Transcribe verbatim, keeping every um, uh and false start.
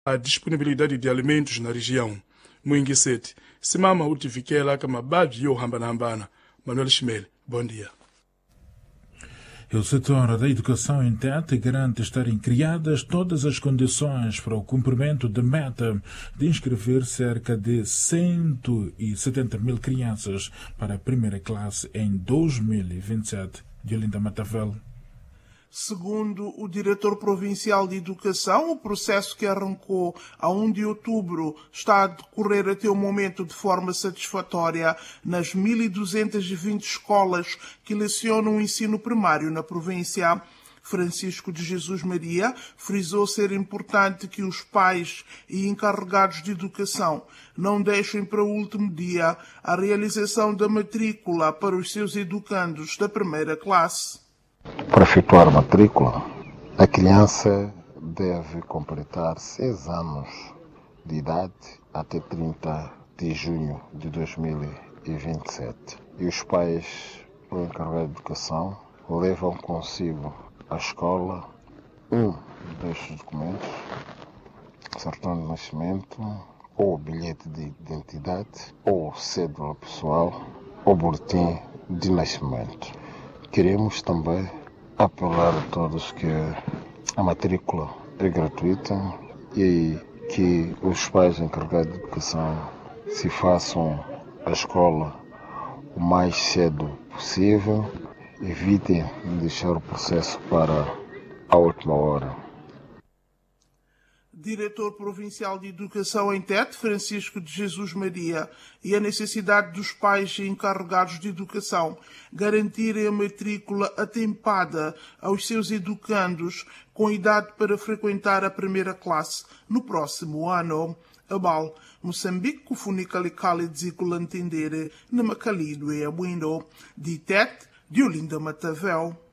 a disponibilidade de alimentos na região. Mwingi Sete, simama utifikela kama baadhi yo hambana hambana. Manuel Shimel, bom dia. O setor da educação em Tete garante estarem criadas todas as condições para o cumprimento da meta de inscrever cerca de cento e setenta mil crianças para a primeira classe em dois mil e vinte e sete. Diolinda Matavel. Segundo o diretor provincial de Educação, o processo que arrancou a primeiro de outubro está a decorrer até o momento de forma satisfatória nas mil duzentas e vinte escolas que lecionam o ensino primário na província. Francisco de Jesus Maria frisou ser importante que os pais e encarregados de educação não deixem para o último dia a realização da matrícula para os seus educandos da primeira classe. Para efetuar a matrícula, a criança deve completar seis anos de idade até trinta de junho de dois mil e vinte e sete. E os pais, ou encarregados de educação, levam consigo à escola um destes documentos, certidão de nascimento, ou bilhete de identidade, ou cédula pessoal, ou boletim de nascimento. Queremos também apelar a todos que a matrícula é gratuita e que os pais encarregados de educação se façam a escola o mais cedo possível, evitem deixar o processo para a última hora. Diretor Provincial de Educação em Tete, Francisco de Jesus Maria, e a necessidade dos pais e encarregados de educação garantirem a matrícula atempada aos seus educandos com idade para frequentar a primeira classe no próximo ano. Abal, Moçambique, Cufunicali Deziculantendere, Namacalido e Abuino, de Tete, Diolinda Matavel.